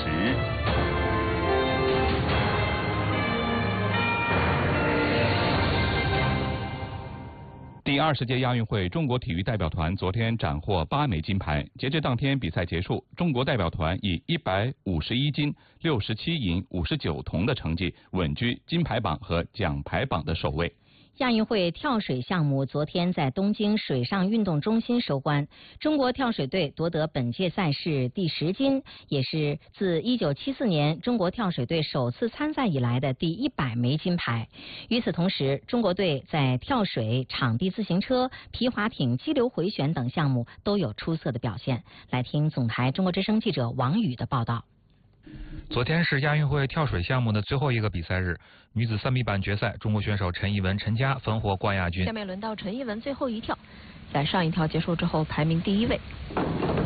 时。第20届亚运会中国体育代表团昨天斩获8枚金牌。截至当天比赛结束，中国代表团以151金、67银、59铜的成绩稳居金牌榜和奖牌榜的首位。 亚运会跳水项目昨天在东京水上运动中心收官，中国跳水队夺得本届赛事第10金，也是自1974年中国跳水队首次参赛以来的第100枚金牌。与此同时，中国队在跳水、场地自行车、皮划艇、激流回旋等项目都有出色的表现。来听总台中国之声记者王宇的报道。 昨天是亚运会跳水项目的最后一个比赛日，女子3米板决赛，中国选手陈艺文、陈佳分获冠亚军。 下面轮到陈艺文最后一跳，在上一跳结束之后排名第1位。